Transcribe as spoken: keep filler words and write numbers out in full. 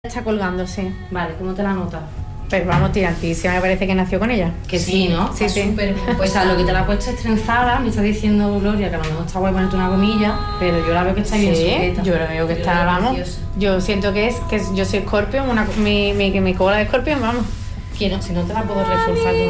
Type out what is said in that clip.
Está colgándose. Vale, ¿cómo te la notas? Pero vamos, tirantísima, me parece que nació con ella. Que sí, ¿no? Sí, sí. Súper. Pues a lo que te la ha puesto es trenzada. Me está diciendo Gloria que a lo mejor está guay ponerte una gomilla, pero yo la veo que está bien sujeta. Yo la veo que está, vamos. Yo siento que es que yo soy Scorpion, una, mi, mi, mi cola de Scorpion, vamos. Quiero, si no te la puedo reforzar con